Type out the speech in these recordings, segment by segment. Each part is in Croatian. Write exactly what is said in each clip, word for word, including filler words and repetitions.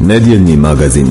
Nedjeljni magazin.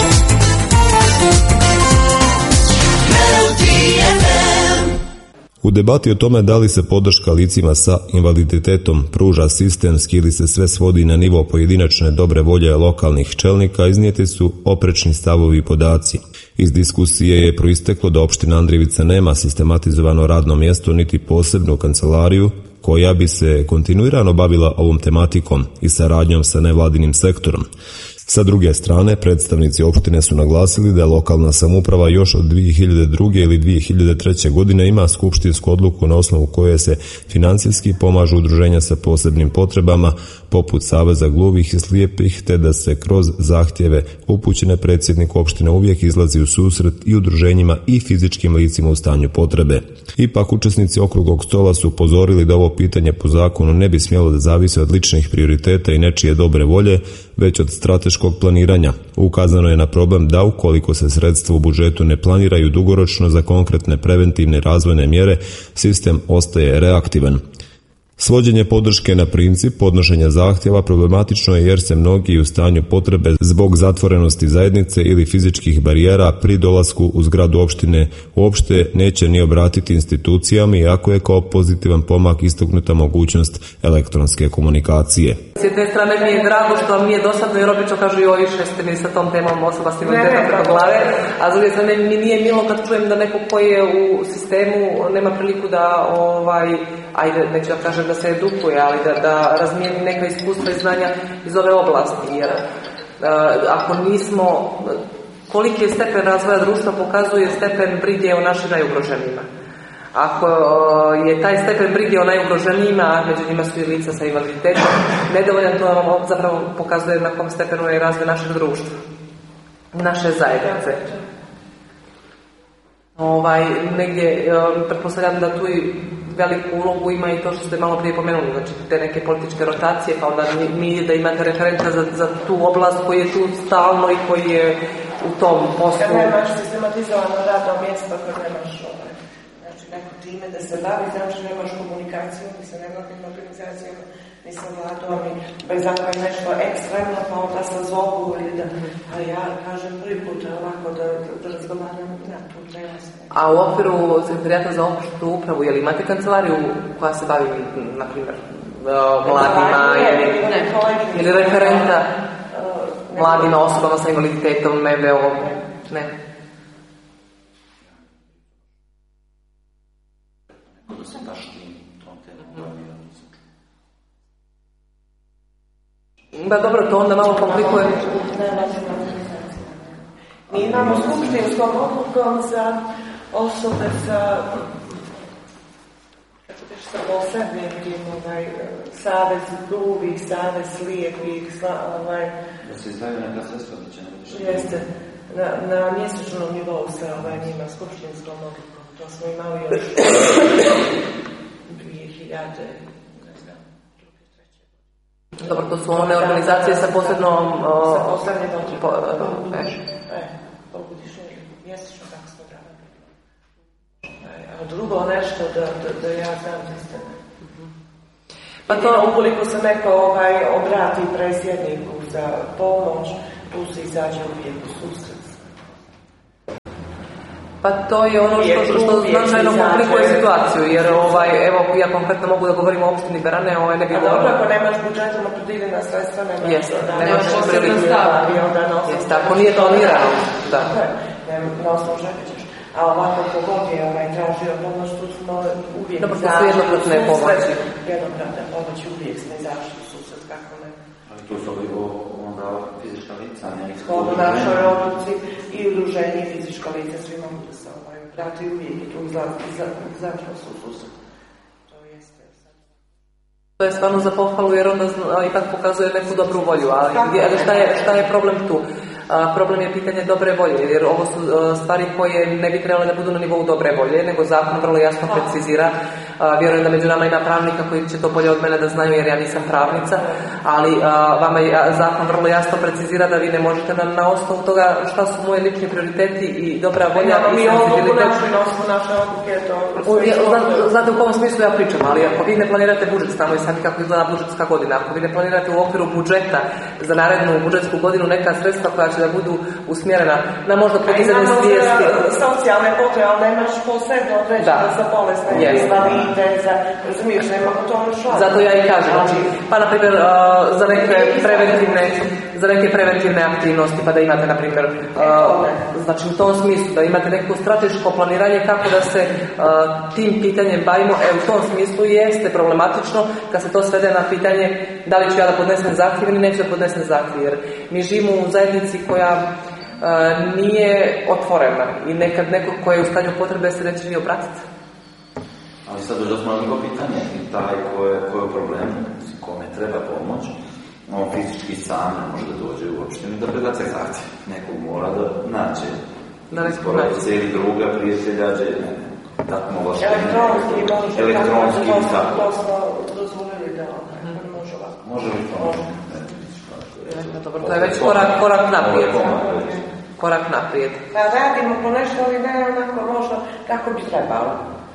U debati o tome da li se podrška licima sa invaliditetom pruža sistemski ili se sve svodi na nivo pojedinačne dobre volje lokalnih čelnika, iznijeti su oprečni stavovi i podaci. Iz diskusije je proisteklo da opština Andrijevica nema sistematizovano radno mjesto niti posebnu kancelariju koja bi se kontinuirano bavila ovom tematikom i saradnjom sa nevladinim sektorom. Sa druge strane, predstavnici opštine su naglasili da lokalna samouprava još od dvije hiljade druge ili dvije hiljade treće godine ima skupštinsku odluku na osnovu koje se financijski pomažu udruženja sa posebnim potrebama, poput Saveza gluvih i slijepih, te da se kroz zahtjeve upućene predsjedniku opštine uvijek izlazi u susret i udruženjima i fizičkim licima u stanju potrebe. Ipak, učesnici okruglog stola su upozorili da ovo pitanje po zakonu ne bi smjelo da zavisi od ličnih prioriteta i nečije dobre volje, već od strateškog planiranja. Ukazano je na problem da ukoliko se sredstva u budžetu ne planiraju dugoročno za konkretne preventivne razvojne mjere, sistem ostaje reaktivan. Svođenje podrške na princip podnošenja zahtjeva problematično je jer se mnogi u stanju potrebe zbog zatvorenosti zajednice ili fizičkih barijera pri dolasku u zgradu opštine uopšte neće ni obratiti institucijama, iako je kao pozitivan pomak istaknuta mogućnost elektronske komunikacije. S jedne strane mi je drago što vam nije dosadno jer obično kažu joj više ste mi sa tom temom osoba s invaliditetom preko glave, a s druge strane mi nije milo kad čujem da neko koji je u sistemu nema priliku da ovaj, ajde neću da kažem da se edukuje, ali da, da razmijeni neka iskustva i znanja iz ove oblasti. Jer uh, ako nismo, koliki je stepen razvoja društva pokazuje stepen brige o našim najugroženijima. Ako je taj stepen brige o najugroženijima, a među njima su i lica sa invaliditetom, nedovoljan, to vam zapravo pokazuje na kom stepenu je razvoj našeg društva, naše zajednice. Ovaj, negdje, pretpostavljam da tu i veliku ulogu ima i to što ste malo prije pomenuli, znači te neke političke rotacije, pa onda mi da imate referenta za, za tu oblast koji je tu stalno i koji je u tom poslu. Kad nemaš sistematizovano radno mjesto, kad nemaš ovaj, znači neko time da se bavi, znači nemaš komunikaciju, ni sa nevladnim organizacijama, ni sa vladom, i bez ako je nešto ekstremno, pa onda se zovu ili da, ali ja kažem prvi put ovako da, da razgovaram na tu temu. A u okviru Sekretarijata za opštu upravu, je li imate kancelariju koja se bavi, na primjer, mladima ili, ili referenta mladima, osobama sa invaliditetom, M V O? Ne. Da, dobro, to onda malo komplikuje. Mi imamo skupštinskom odlukom za osobe sa sa posebnim ovaj, savez gluvih, savez slijepih, ovaj, da se izdaju neka sredstva da će ne jeste, na, na mjesečnom nivou sa ovaj, njima skupštinskom odlukom. To smo imali još dvije hiljade, ne znam, druge, treće. Dobro, to su one organizacije sa posebnom... O, sa posebnim odlukom. Po, e, e, pogodišnje ili mjesečno, tako smo radili. A drugo nešto da, da, da ja znam zaista ne. Pa to, ukoliko se neko ovaj, obrati predsjedniku za pomoć, tu se izađe uvijek u susret. Pa to je ono što, što, što značajno komplikuje situaciju, jer ovaj, evo, ja konkretno mogu da govorim o opštini Berane, ovaj ne bi... A dobro, ako nemaš budžetom opredeljena sredstva, nemaš... Jeste, da, nemaš posebna stavka. Jeste, ako nije planirano, da. Na osnovu žene ćeš. A ovako kogod je ovaj, tražio pomoć, tu smo uvijek dobro, to su jednokratne pomoći. Jednokratne pomoći, uvijek smo izašli u susret, kako ne. Ali tu su onda fizička lica, ne? Skoro našoj odluci i udruženje i fizička lica, svi mogu da se ovaj, vrati uvijek i tu izašli su u susret. To jeste. To je stvarno za pohvalu, jer onda ipak pokazuje neku dobru volju, ali, ali šta, je, šta je problem tu? A, problem je pitanje dobre volje, jer ovo su a, stvari koje ne bi trebale da budu na nivou dobre volje, nego zakon vrlo jasno precizira. A, vjerujem da među nama ima pravnika koji će to bolje od mene da znaju, jer ja nisam pravnica, ali a, vama je zakon vrlo jasno precizira da vi ne možete na, na osnovu toga šta su moji lični prioriteti i dobra volja i senzibilitet. Naše odluke to... Znate u kom smislu ja pričam, ali ako vi ne planirate budžet, znamo i sami kako izgleda budžetska godina, ako vi ne planirate u okviru budžeta za narednu budžetsku godinu neka sredstva koja će da budu usmjerena na možda podizanje svijesti. Socijalne potrebe, ali nemaš posebno određeno za bolesne, invalide, za, razumiješ, nema u tome šlaku. Zato ja i kažem, znači, pa na primjer za neke preventivne, za neke preventivne aktivnosti, pa da imate na primjer, znači u tom smislu da imate neko strateško planiranje kako da se tim pitanjem bavimo, e u tom smislu jeste problematično kad se to svede na pitanje da li ću ja da podnesem zahtjev ili neću da podnesem zahtjev, jer mi živimo u zajednici koja uh, nije otvorena i nekad neko ko je u stanju potrebe se neće ni obratiti. Ali sad došlo smo na drugo pitanje i taj ko je, ko je u problemu, kome treba pomoć, on fizički sam ne može da dođe u opštinu da predace zahtjev. Nekog mora da nađe. Da ne sponaći. Cijeli druga, prijatelja, žene. Tako mogla što elektronski, možda elektronski tako, tako. To smo dozvolili da može ovako. Može li to? Dobro, to je već korak, korak naprijed. Korak naprijed. Pa radimo po nešto, ali ne onako možda kako bi trebalo.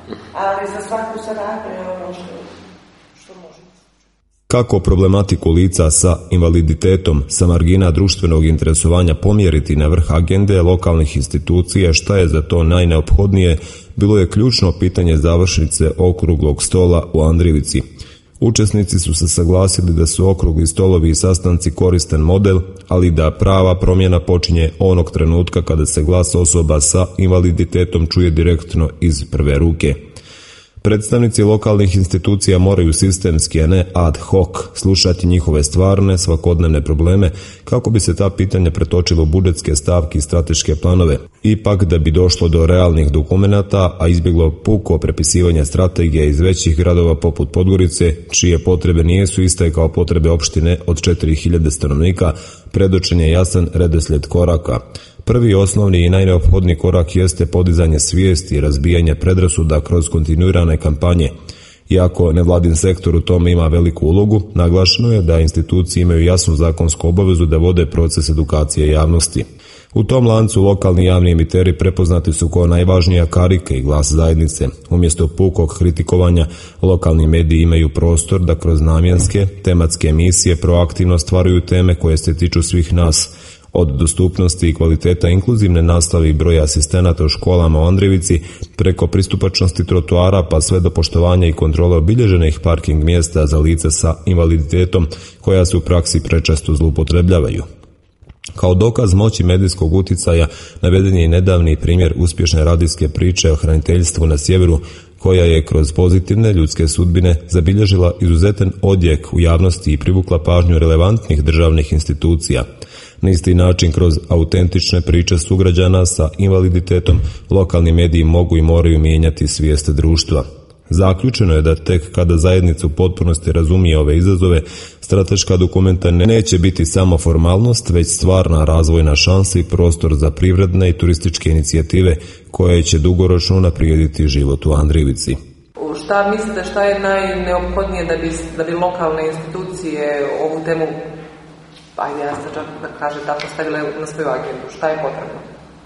Ali za svaku saradnju je ono što, što može. Kako problematiku lica sa invaliditetom sa margina društvenog interesovanja pomjeriti na vrh agende lokalnih institucija, šta je za to najneophodnije, bilo je ključno pitanje završnice okruglog stola u Andrivici. Učesnici su se saglasili da su okrugli stolovi i sastanci koristan model, ali da prava promjena počinje onog trenutka kada se glas osoba sa invaliditetom čuje direktno iz prve ruke. Predstavnici lokalnih institucija moraju sistemski, a ne ad hoc, slušati njihove stvarne, svakodnevne probleme kako bi se ta pitanja pretočilo u budžetske stavke i strateške planove. Ipak, da bi došlo do realnih dokumenata, a izbjeglo puko prepisivanje strategija iz većih gradova poput Podgorice, čije potrebe nijesu iste kao potrebe opštine od četiri hiljade stanovnika, predočen je jasan redoslijed koraka. Prvi, osnovni i najneophodniji korak jeste podizanje svijesti i razbijanje predrasuda kroz kontinuirane kampanje. Iako nevladin sektor u tome ima veliku ulogu, naglašeno je da institucije imaju jasnu zakonsku obavezu da vode proces edukacije javnosti. U tom lancu lokalni javni emiteri prepoznati su kao najvažnija karika i glas zajednice. Umjesto pukog kritikovanja, lokalni mediji imaju prostor da kroz namjenske, tematske emisije proaktivno stvaraju teme koje se tiču svih nas, od dostupnosti i kvaliteta inkluzivne nastave i broja asistenata u školama u Andrivici, preko pristupačnosti trotoara pa sve do poštovanja i kontrole obilježenih parking mjesta za lica sa invaliditetom koja se u praksi prečesto zloupotrebljavaju. Kao dokaz moći medijskog utjecaja naveden je i nedavni primjer uspješne radijske priče o hraniteljstvu na sjeveru, koja je kroz pozitivne ljudske sudbine zabilježila izuzetan odjek u javnosti i privukla pažnju relevantnih državnih institucija. Na isti način, kroz autentične priče sugrađana sa invaliditetom, lokalni mediji mogu i moraju mijenjati svijest društva. Zaključeno je da tek kada zajednica u potpunosti razumije ove izazove, strateška dokumenta neće biti samo formalnost, već stvarna razvojna šansa i prostor za privredne i turističke inicijative koje će dugoročno unaprijediti život u Andrivici. Šta mislite, šta je najneophodnije da bi, da bi lokalne institucije ovu temu, ajde ja se čak da kaže tako, stavile na svoju agendu? Šta je potrebno?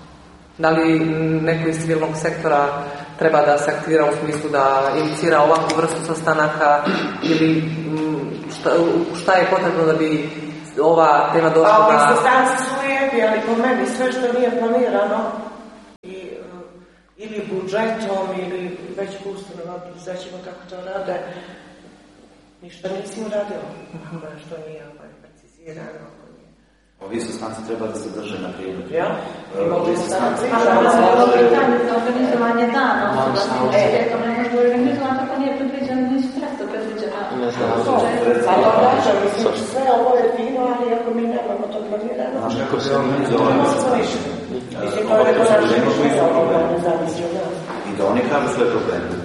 Da li neko iz civilnog sektora treba da se aktivira u smislu da inicira ovakvu vrstu sastanaka ili šta, šta je potrebno da bi ova tema došla da... Ovi sastanci su lijepi, ali po meni sve što nije planirano i, ili budžetom ili već pustimo na preduzećima kako to rade, ništa nisi uradilo. Što nije precizirano. Ovi sastanci treba da se drže na primjer. Ja? Ovi sastanci treba da se drže na primjer. Organizovanje dana, osoba s invaliditetom ne može organizovati ako nije predviđeno, nisu sredstva predviđena. Ne znam. Ali odlača, mislim, sve ovo je fino, ali ako mi nemamo to planirano. Znaš kako se organizovati? Mislim, to je neko naše što je organizacija. I da oni kažu svoje probleme.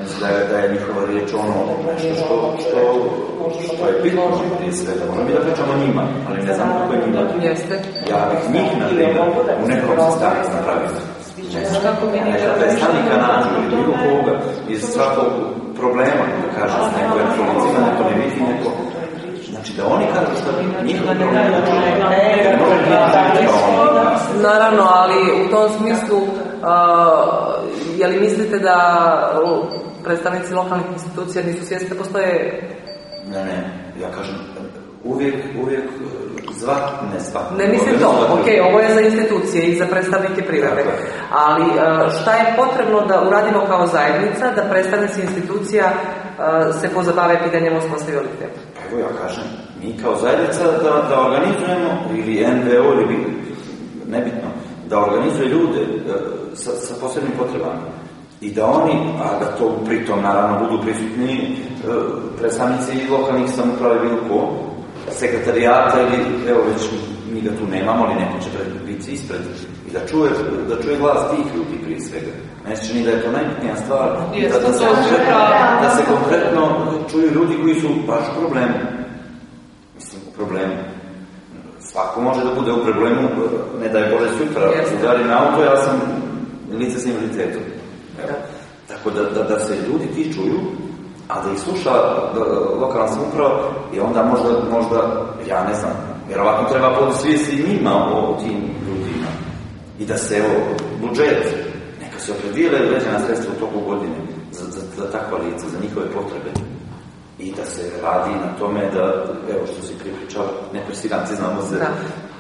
mislim da je, da je njihova riječ ono nešto što, što, što je bitno prije svega. Možda mi da pričamo o njima, ali ne znam kako je njima. Ja bih njih, na primjer, u nekom sastanku napravio. Neka predstavnika nađu ili bilo koga iz svakog problema, da kažem, s nekoj informacijama, neko ne vidi, neko... Znači da oni kažu što njihov problem je naravno, ali u tom smislu uh, je li mislite da predstavnici lokalnih institucija nisu svjesni da postoje? Ne, ne, ja kažem uvijek, uvijek zvat, ne zvat. Ne mislim to, ok, ovo je za institucije i za predstavnike privrede, ali uh, šta je potrebno da uradimo kao zajednica da predstavnici institucija uh, se pozabave pitanjem osoba s invaliditetom? Evo ja kažem, mi kao zajednica da, da organizujemo, ili en ve o, ili nebitno, da organizuje ljude sa, sa posebnim potrebama i da oni, a da to pritom naravno budu prisutni predstavnici lokalnih samouprave bilo ko, sekretarijata ili, evo već mi ga tu nemamo, ali neko će biti ispred i da čuje, da čuje glas tih ljudi prije svega. Meni se čini da je to najbitnija stvar, da, da, se, da se konkretno čuju ljudi koji su baš u problemu. Mislim, u problemu. Svako može da bude u problemu, ne daj Bože sutra, udari na auto, ja sam lice s invaliditetom. Tako da, da, da se ljudi ti čuju, a da ih sluša da, lokalna samouprava i onda možda, možda, ja ne znam, vjerovatno treba podosvijesti njima o tim ljudima. I da se, evo, budžet, neka se opredijele određena sredstva u toku godine za, za, za takva lica, za njihove potrebe. I da se radi na tome da, evo što si pripričala, nepresiranci znamo se, e,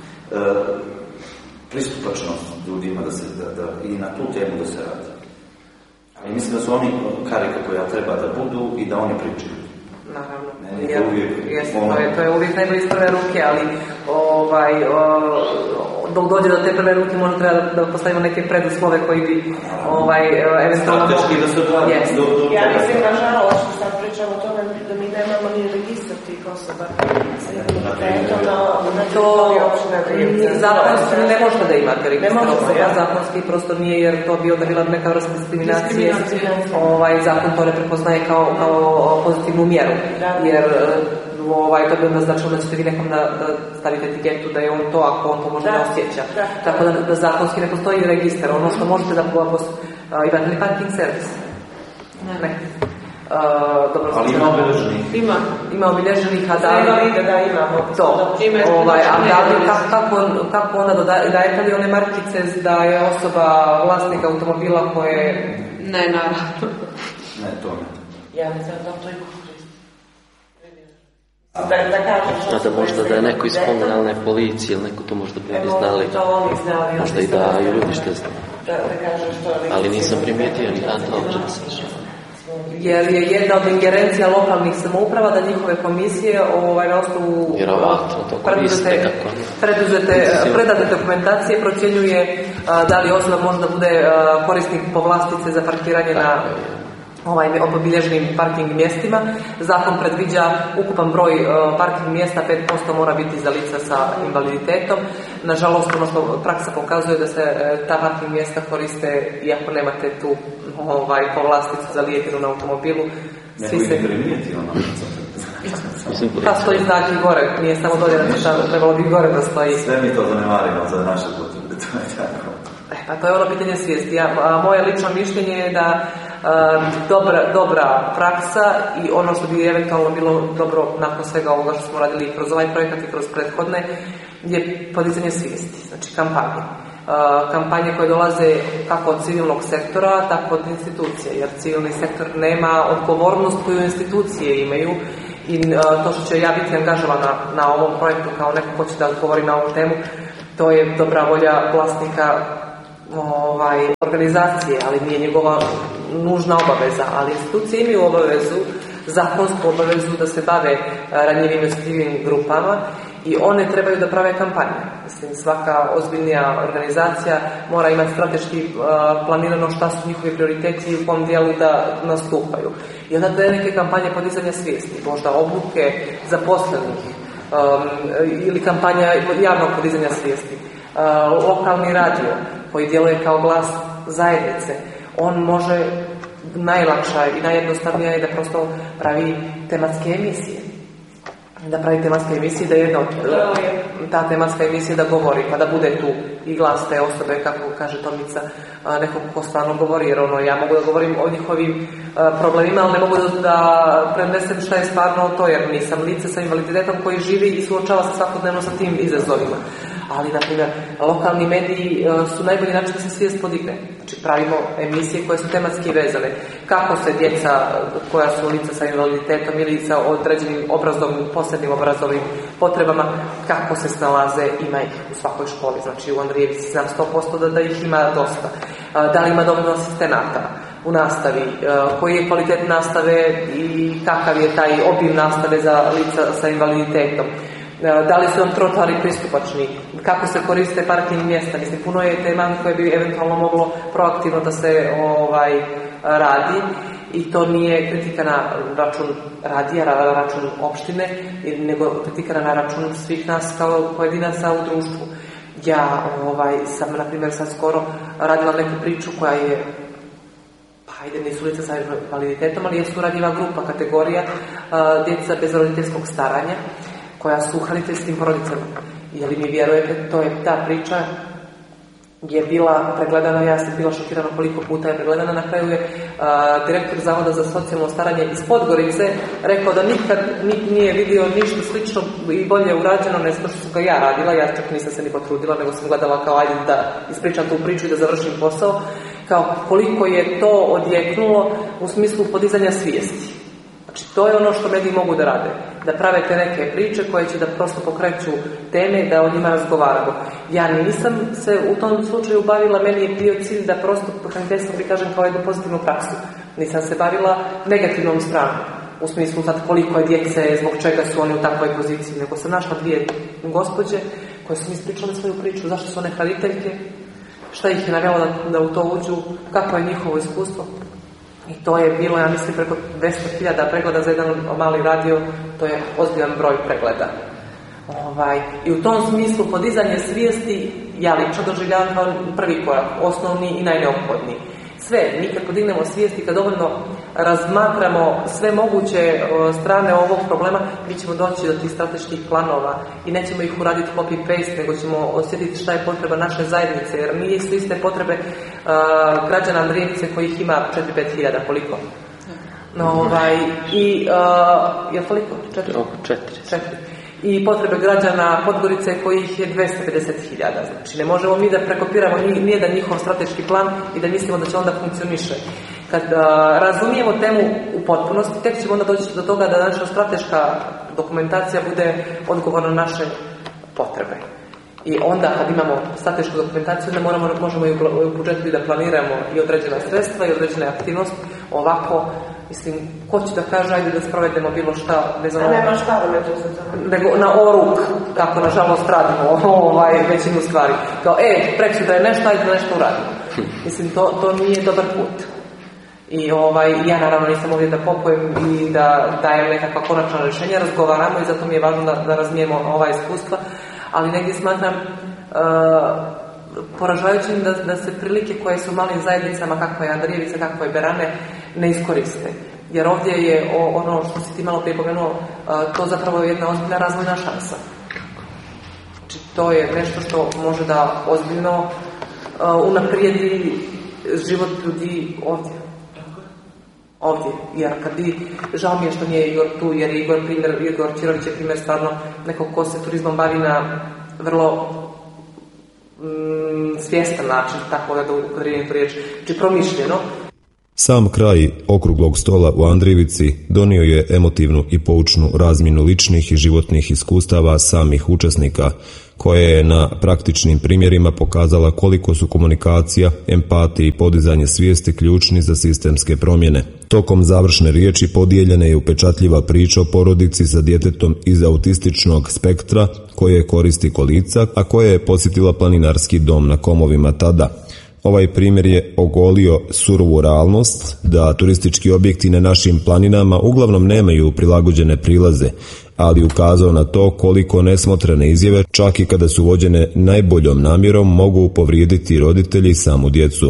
pristupačnost ljudima da se, da, da, i na tu temu da se radi. Ali mislim da su oni karika koja treba da budu i da oni pričaju. Naravno. Ne, je, uvijek, jeste, to, je, to je uvijek najbolje iz prve ruke, ali ovaj, o, dok dođe do te prve ruke možda treba da postavimo neke preduslove koji bi ovaj, eventualno... Strateški da se odradi. Yes. Do, do, ja mislim, nažalost, što sad pričamo o tome da mi nemamo ni registar tih osoba. To zakonski ne možete da imate registar osoba, zakonski prosto nije, jer to bi onda bila neka vrsta diskriminacije. Ovaj, zakon to ne prepoznaje kao, kao pozitivnu mjeru, jer ovaj, to bi onda značilo da ćete vi nekom da, da stavite etiketu da je on to, ako on to možda ne osjeća. Tako da, da zakonski ne postoji registar. Ono što možete da post... imate li parking servis? Ne. ne. Uh, dobro, ali ima obilježenih. Ima, ima obilježenih, a da li... Da, da, imamo. To. Ovaj, a da li, kako, kako onda dajete li one markice da je osoba vlasnika automobila koje... Ne, naravno. Ne, to ne. Ja ne znam da to i Da, da kažem što da možda da je neko iz komunalne policije ili neko to možda bi Evo, znali. to oni znali. Možda i da i ljudi što znaju. Da, da kažem što je. Ali nisam primijetio ni da to jer je jedna od ingerencija lokalnih samouprava da njihove komisije ovaj, na osnovu preduzete, preduzete, predate dokumentacije procjenjuje a, da li osoba može da bude a, korisnik povlastice za parkiranje na ovaj, obilježenim parking mjestima. Zakon predviđa ukupan broj uh, parking mjesta, pet posto mora biti za lica sa invaliditetom. Nažalost, odnosno, praksa pokazuje da se uh, ta parking mjesta koriste iako nemate tu ovaj, povlasticu za lijetinu na automobilu. Svi se... Pa stoji znak i gore, nije samo dolje na češanu, trebalo bi gore da stoji. Sve mi to zanemarimo za naše potrebe, to je tako. E, pa to je ono pitanje svijesti. Ja, a, moje lično mišljenje je da a, dobra, dobra praksa i ono što bi eventualno bilo dobro nakon svega ovoga što smo radili kroz ovaj projekat i kroz prethodne je podizanje svijesti, znači kampanje. Uh, kampanje koje dolaze kako od civilnog sektora, tako od institucije, jer civilni sektor nema odgovornost koju institucije imaju i uh, to što će ja biti angažovana na ovom projektu kao neko ko će da odgovori na ovu temu, to je dobra volja vlasnika ovaj, organizacije, ali nije njegova nužna obaveza, ali institucije imaju obavezu, zakonsku obavezu da se bave ranjivim i osjetljivim grupama i one trebaju da prave kampanje. Mislim, svaka ozbiljnija organizacija mora imati strateški uh, planirano šta su njihovi prioriteti i u kom dijelu da nastupaju. I onda te neke kampanje podizanja svijesti, možda obuke zaposlenih um, ili kampanja javnog podizanja svijesti. Uh, lokalni radio koji djeluje kao glas zajednice, on može najlakša i najjednostavnija je da prosto pravi tematske emisije. Da pravi tematske emisije, da jedna od ta tematska emisija da govori, pa da bude tu i glas te osobe, kako kaže Tomica, nekog ko stvarno govori, jer ono, ja mogu da govorim o njihovim problemima, ali ne mogu da, da prenesem šta je stvarno to, jer nisam lice sa invaliditetom koji živi i suočava se svakodnevno sa tim izazovima. Ali, na primjer, lokalni mediji su najbolji način da se svijest podigne. Znači, pravimo emisije koje su tematski vezane. Kako se djeca koja su lica sa invaliditetom ili sa određenim obrazovnim, posebnim obrazovnim potrebama, kako se snalaze, ima ih u svakoj školi. Znači, u Andrijevici znam sto posto da, da ih ima dosta. Da li ima dovoljno asistenata u nastavi, koji je kvalitet nastave i kakav je taj obim nastave za lica sa invaliditetom. Da li su nam trotoari pristupačni, kako se koriste parking mjesta. Mislim, puno je tema koje bi eventualno moglo proaktivno da se ovaj, radi i to nije kritika na račun radija, na račun opštine, nego kritika na račun svih nas kao pojedinaca u društvu. Ja ovaj, sam, na primjer, sad skoro radila neku priču koja je, pa ajde, nisu lica sa invaliditetom, ali je suradljiva grupa, kategorija uh, djeca bez roditeljskog staranja, koja su u hraniteljskim porodicama. Je li mi vjerujete, to je ta priča je bila pregledana, ja sam bila šokirana koliko puta je pregledana, na kraju je a, direktor Zavoda za socijalno staranje iz Podgorice rekao da nikad nik nije vidio ništa slično i bolje urađeno nego što sam ga ja radila, ja čak nisam se ni potrudila, nego sam gledala kao ajde da ispričam tu priču i da završim posao, kao koliko je to odjeknulo u smislu podizanja svijesti. Znači, to je ono što mediji mogu da rade. Da prave te neke priče koje će da prosto pokreću teme, da o njima razgovaramo. Ja nisam se u tom slučaju bavila, meni je bio cilj da prosto hraniteljstvo prikažem kao jednu pozitivnu praksu. Nisam se bavila negativnom stranom. U smislu sad koliko je djece, zbog čega su oni u takvoj poziciji. Nego sam našla dvije gospođe koje su mi ispričale svoju priču. Zašto su one hraniteljke? Šta ih je navjelo da, da u to uđu? Kako je njihovo iskustvo? I to je bilo, ja mislim, preko dvjesto hiljada pregleda za jedan mali radio, to je ozbiljan broj pregleda. Ovaj, I u tom smislu podizanje svijesti, ja lično doživljavam kao prvi korak, osnovni i najneophodniji. Sve, mi kad podignemo svijesti, kad dovoljno razmatramo sve moguće strane ovog problema, mi ćemo doći do tih strateških planova i nećemo ih uraditi copy-paste, nego ćemo osjetiti šta je potreba naše zajednice, jer nije su iste potrebe uh, građana Andrijevice kojih ima četiri do pet hiljada, koliko? No, ovaj, i, uh, je li koliko? četiri? četiri. četiri. I potrebe građana Podgorice kojih je dvjesto pedeset hiljada. Znači, ne možemo mi da prekopiramo nijedan njihov strateški plan i da mislimo da će onda funkcioniše. Kad uh, razumijemo temu u potpunosti, tek ćemo onda doći do toga da naša strateška dokumentacija bude odgovor na naše potrebe. I onda kad imamo stratešku dokumentaciju, onda moramo, možemo i u budžetu da planiramo i određena sredstva i određene aktivnosti. Ovako, mislim, ko će da kaže, ajde da sprovedemo bilo šta vezano... A nema šta da među se to? Nego na oruk, kako nažalost radimo ovaj, većinu stvari. Kao, e, preći da je nešto, ajde da nešto uradimo. Mislim, to, to nije dobar put. I ovaj, ja naravno nisam ovdje da popujem i da dajem nekakva konačna rješenja, razgovaramo i zato mi je važno da, da razmijemo ova iskustva, ali negdje smatram uh, poražavajućim da, da se prilike koje su u malim zajednicama, kako je Andrijevica, kako je Berane, ne iskoriste. Jer ovdje je o, ono što si ti malo prije pomenuo, uh, to zapravo je jedna ozbiljna razvojna šansa. Znači, to je nešto što može da ozbiljno uh, unaprijedi život ljudi ovdje. Ovdje, jer kad bi, žao mi je što nije Igor tu, jer Igor, primjer, Igor Čirović je primjer stvarno nekog ko se turizmom bavi na vrlo mm, svjestan način, tako da upotrijebim tu riječ, znači promišljeno. Sam kraj okruglog stola u Andrijevici donio je emotivnu i poučnu razmjenu ličnih i životnih iskustava samih učesnika, koje je na praktičnim primjerima pokazala koliko su komunikacija, empatija i podizanje svijesti ključni za sistemske promjene. Tokom završne riječi podijeljena je upečatljiva priča o porodici sa djetetom iz autističnog spektra koje koristi kolica, a koje je posjetila planinarski dom na Komovima tada. Ovaj primjer je ogolio surovu realnost da turistički objekti na našim planinama uglavnom nemaju prilagođene prilaze, ali ukazao na to koliko nesmotrene izjave, čak i kada su vođene najboljom namjerom, mogu povrijediti roditelji i samu djecu.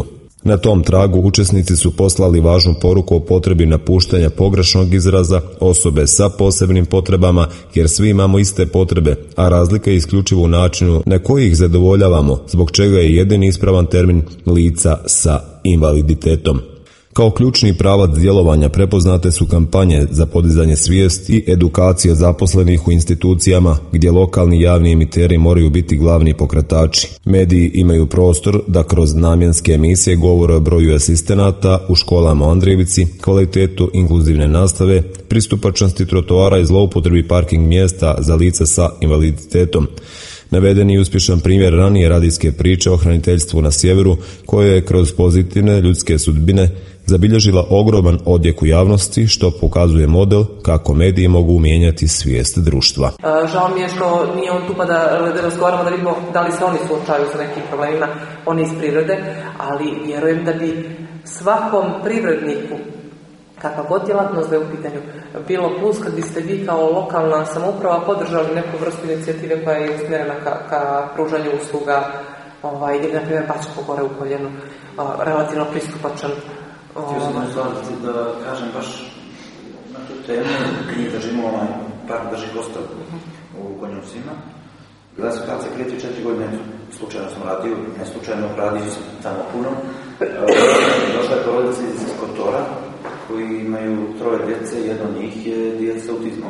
Na tom tragu učesnici su poslali važnu poruku o potrebi napuštanja pogrešnog izraza osobe sa posebnim potrebama, jer svi imamo iste potrebe, a razlika je isključivo u načinu na koji ih zadovoljavamo, zbog čega je jedini ispravan termin lica sa invaliditetom. Kao ključni pravac djelovanja prepoznate su kampanje za podizanje svijesti i edukacije zaposlenih u institucijama gdje lokalni javni emiteri moraju biti glavni pokretači. Mediji imaju prostor da kroz namjenske emisije govore o broju asistenata u školama u Andrijevici, kvalitetu inkluzivne nastave, pristupačnosti trotoara i zloupotrebi parking mjesta za lica sa invaliditetom. Naveden je uspješan primjer ranije radijske priče o hraniteljstvu na sjeveru, koje je kroz pozitivne ljudske sudbine zabilježila ogroman odjek u javnosti, što pokazuje model kako mediji mogu mijenjati svijest društva. Žao mi je što nije on tu pa da, da razgovaramo da vidimo da li se oni suočavaju sa nekim problemima, oni iz prirode, ali vjerujem da bi svakom privredniku, kakva god djelatnost da je u pitanju, bilo plus kad biste vi kao lokalna samouprava podržali neku vrstu inicijative koja je usmjerena ka, ka pružanju usluga, ovaj, ili na primjer Bačko gore u Koljenu, relativno pristupačan. Htio sam razvaditi da kažem baš na tu temu, mi držimo onaj park drži Kostav u Konjucima. Klasifikacija kreće četiri godine, slučajno sam radio, ne slučajno radio sam tamo puno. Došla je porodica iz Kotora koji imaju troje djece, jedno od njih je djeca s autizmom.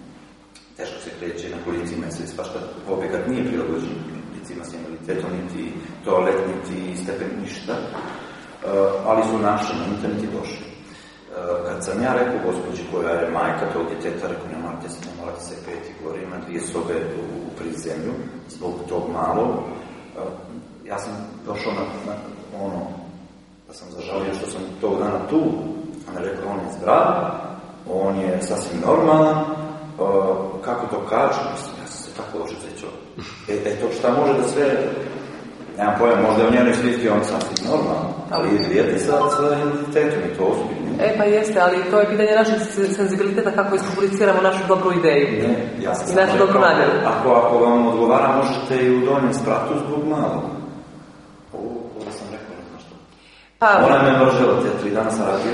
Teško se kreće na kolicima, jer se svašta objekat nije prilagođen djecima s invaliditetom, niti toalet, niti stepen, ništa. Uh, ali su naši na internet i došli. Uh, kad sam ja rekao gospođi koja je majka tog djeteta, rekao ne morate se, ne morate se peti, gore ima dvije sobe u, u prizemlju, zbog tog malo. Uh, ja sam došao na, na ono, da sam zažalio što sam tog dana tu, a ne rekao on je zdrav, on je sasvim normalan, uh, kako to kaže, mislim, ja sam se tako loše sjećao. E, e to šta može da sve, nemam pojma, možda je u njenoj svijesti on sasvim normalan, ali je dijete sa identitetom i to ozbiljno. E pa jeste, ali to je pitanje našeg senzibiliteta kako iskomuniciramo našu dobru ideju. Ne, ja sam i našu dobru namjeru. Ako, ako vam odgovara, možete i u donjem spratu zbog malo. Ovo, ovo sam rekao, ne znaš što. Pa, ona me mržela, te tri dana sam radio,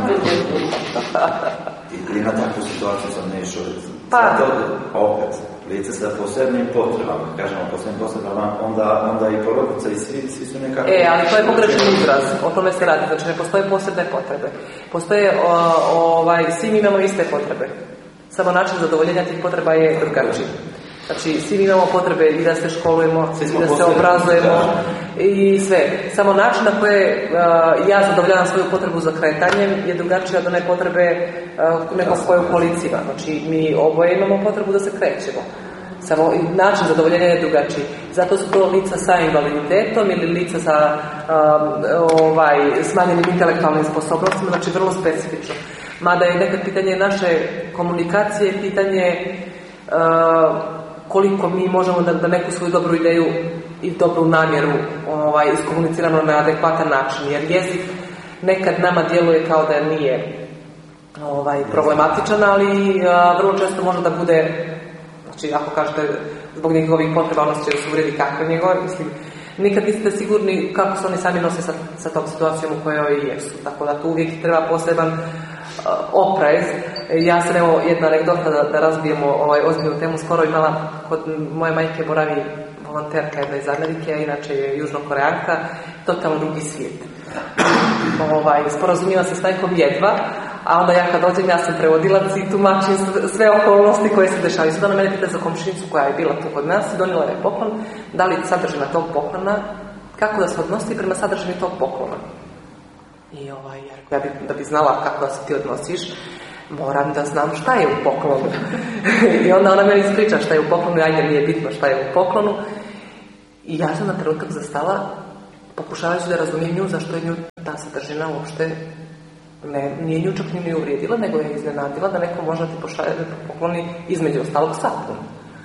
i, i na takvu situaciju sam ne išao. Pa, zato, opet, lice sa posebnim potrebama, kažemo posebnim potrebama, onda, onda i porodica i svi, svi su nekako... E, ali to je pogrešan izraz, o tome se radi, znači ne postoje posebne potrebe. Postoje, o, ovaj, svi mi imamo iste potrebe, samo način zadovoljenja tih potreba je drugačiji. Znači, svi mi imamo potrebe i da se školujemo, i da se obrazujemo, i sve. Samo način na koje uh, ja zadovoljavam svoju potrebu za kretanjem je drugačija od one potrebe uh, nekog koje u kolicima. Znači, mi oboje imamo potrebu da se krećemo. Samo način zadovoljenja je drugačiji. Zato su to lica sa invaliditetom ili lica sa um, ovaj, smanjenim intelektualnim sposobnostima, znači vrlo specifično. Mada je nekad pitanje naše komunikacije, pitanje uh, koliko mi možemo da, da neku svoju dobru ideju i dobru namjeru ovaj, iskomuniciramo na adekvatan način, jer jezik nekad nama djeluje kao da nije ovaj, problematičan, ali a, vrlo često može da bude, znači ako kažete zbog njegovih potreba ono će se uvredi kakve njegove, mislim, nikad niste sigurni kako se oni sami nose sa, sa tom situacijom u kojoj jesu, tako da tu uvijek treba poseban uh, oprez. Ja sam, evo, jedna anegdota da, da razbijemo ovaj ozbiljnu temu, skoro imala kod moje majke boravi volonterka jedna iz Amerike, a inače je južnokoreanka, totalno drugi svijet. Ovaj, sporazumila se s majkom jedva, a onda ja kad dođem, ja sam prevodilac i tumačim sve okolnosti koje se dešavaju. Sada ona mene pita za komšinicu koja je bila tu kod nas i donijela je poklon, da li sadržina tog poklona, kako da se odnosi prema sadržini tog poklona. I ovaj, ja bi, da bi znala kako da se ti odnosiš, moram da znam šta je u poklonu. I onda ona meni ispriča šta je u poklonu, i ajde nije bitno šta je u poklonu. I ja sam na trenutak zastala, pokušavajući da razumijem nju zašto je nju ta sadržina uopšte ne, nije nju čak ni uvrijedila, nego je iznenadila da neko može ti pošalje da pokloni između ostalog sapun.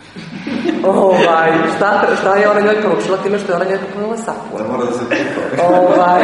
ovaj, šta, šta je ona njoj poručila time što je ona njoj poklonila sapun. Mora da se ovaj,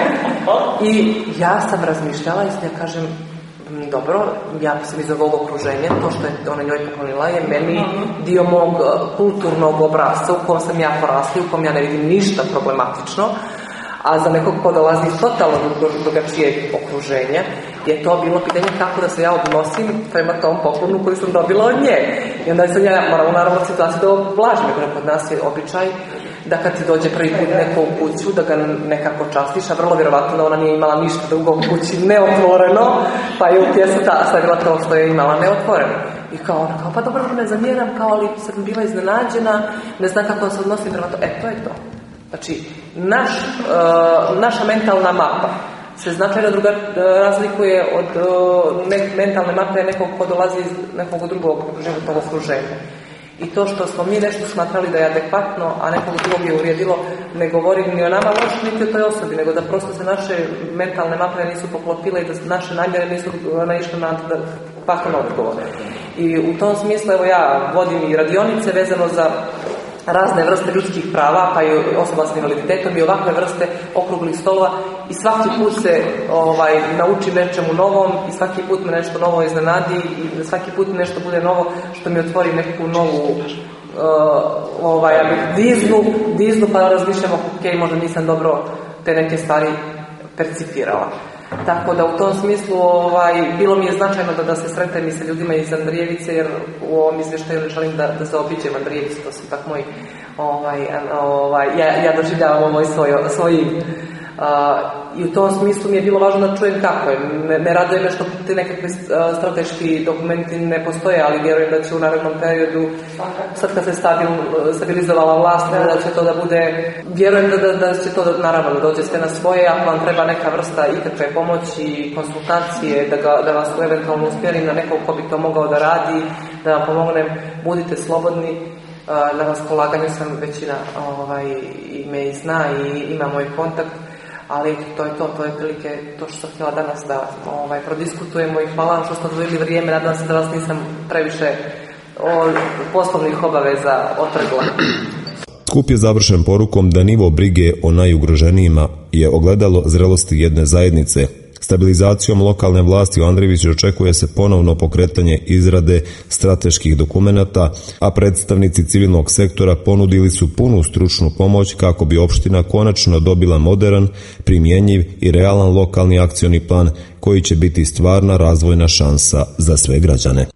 I ja sam razmišljala i ja kažem, dobro, ja sam iz ovog okruženja, to što je ona njoj poklonila je meni dio mog kulturnog obrasca u kom sam ja porasla, u kom ja ne vidim ništa problematično, A za nekog ko dolazi iz totalno drugačijeg okruženja je to bilo pitanje kako da se ja odnosim prema tom poklonu koji sam dobila od nje. I onda sam ja morala naravno situaciju da oblažim, jer kod nas je običaj da kad ti dođe prvi put neko u kuću, da ga nekako častiš, a vrlo vjerovatno da ona nije imala ništa drugo u kući neotvoreno, pa je u pjesu ta stavila to što je imala neotvoreno. I kao ona, kao, pa dobro, ne zamjeram, kao, ali sam bila iznenađena, ne znam kako se odnosim prema to. E, to je to. Znači, naš, uh, naša mentalna mapa se značajno druga, razlikuje od uh, ne, mentalne mape nekog ko dolazi iz nekog drugog životnog okruženja. I to što smo mi nešto smatrali da je adekvatno, a nekog drugog je uvrijedilo, ne govori ni o nama loše, niti o toj osobi, nego da prosto se naše mentalne mape nisu poklopile i da naše namjere nisu naišle na adekvatan odgovor. I u tom smislu, evo ja vodim i radionice vezano za razne vrste ljudskih prava, pa i osoba s invaliditetom i ovakve vrste okruglih stolova i svaki put se ovaj, naučim nečemu novom i svaki put me nešto novo iznenadi i svaki put nešto bude novo što mi otvori neku novu uh, ovaj, diznu, diznu pa razmišljam, ok, možda nisam dobro te neke stvari percipirala. Tako da u tom smislu ovaj, bilo mi je značajno da, da se sretnem i sa ljudima iz Andrijevice, jer u ovom izvještaju ne želim da, da zaobiđem Andrijevicu, to su ipak moji, ovaj, ovaj, ja, ja doživljavam ovo svoj, svojim. Uh, I u tom smislu mi je bilo važno da čujem kako je. Ne, ne raduje me što ti nekakvi uh, strateški dokumenti ne postoje, ali vjerujem da će u narednom periodu, sad kad se stabil, stabilizovala vlast, da će to da bude, vjerujem da, da, da će to da, naravno da dođe sve na svoje, ako vam treba neka vrsta ikakve pomoći, konsultacije, da, ga, da vas eventualno usmjeri na nekog ko bi to mogao da radi, da vam pomognem, budite slobodni. Na raspolaganju sam, većina ovaj, i me i zna i ima moj kontakt. Ali to je to, to je prilike to što sam htjela danas da ovaj, prodiskutujemo i hvala vam što ste odvojili vrijeme, nadam se da vas nisam previše o, poslovnih obaveza otrgla. Skup je završen porukom da nivo brige o najugroženijima je ogledalo zrelosti jedne zajednice. Stabilizacijom lokalne vlasti u Andrijevici očekuje se ponovno pokretanje izrade strateških dokumenata, a predstavnici civilnog sektora ponudili su punu stručnu pomoć kako bi opština konačno dobila moderan, primjenjiv i realan lokalni akcioni plan koji će biti stvarna razvojna šansa za sve građane.